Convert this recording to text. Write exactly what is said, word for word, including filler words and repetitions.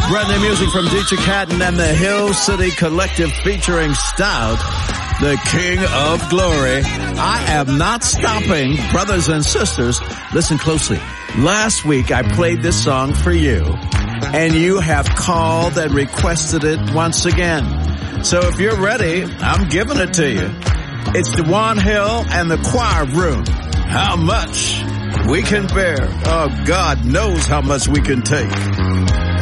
Brand new music from Dietrich Haddon and the Hill City Collective featuring Stout, the King of Glory. I am not stopping, brothers and sisters. Listen closely. Last week I played this song for you, and you have called and requested it once again. So if you're ready, I'm giving it to you. It's DeJuan Hill and the Choir Room. How much we can bear. Oh, God knows how much we can take.